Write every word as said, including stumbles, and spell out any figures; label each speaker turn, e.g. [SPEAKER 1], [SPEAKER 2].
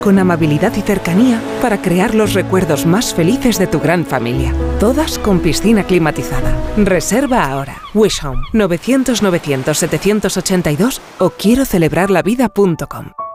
[SPEAKER 1] Con amabilidad y cercanía para crear los recuerdos más felices de tu gran familia. Todas con piscina climatizada. Reserva ahora. Wish Home, novecientos novecientos setecientos ochenta y dos o quiero celebrar la vida punto com.